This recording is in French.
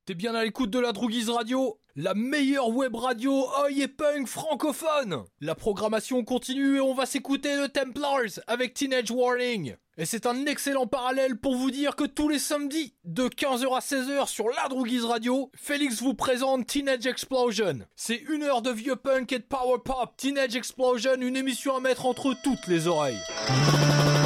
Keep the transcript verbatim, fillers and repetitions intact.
T'es bien à l'écoute de la Droogies Radio, la meilleure web radio oi et punk francophone. La programmation continue et on va s'écouter The Templars avec Teenage Warning. Et c'est un excellent parallèle pour vous dire que tous les samedis, de quinze heures à seize heures sur la Droogies Radio, Félix vous présente Teenage Explosion. C'est une heure de vieux punk et de power pop. Teenage Explosion, une émission à mettre entre toutes les oreilles.